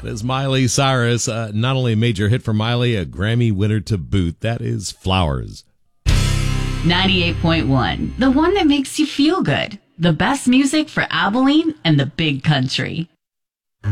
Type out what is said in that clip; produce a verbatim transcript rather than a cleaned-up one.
That is Miley Cyrus. Uh, not only a major hit for Miley, a Grammy winner to boot. That is Flowers. ninety-eight point one, the one that makes you feel good. The best music for Abilene and the Big Country.